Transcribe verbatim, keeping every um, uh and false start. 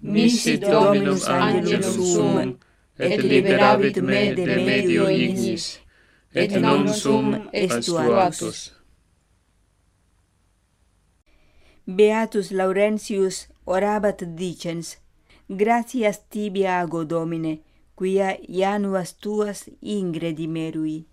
Misit Dominus angelum suum, et liberavit me de medio ignis, et non sum estuatus. Beatus Laurentius orabat dicens: Gratias tibi ago, Domine, quia januas tuas ingredimerui.